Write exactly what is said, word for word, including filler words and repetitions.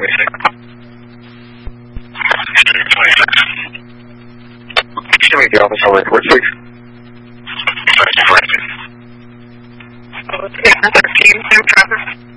Show me the office on record, please. thirteen, Travis.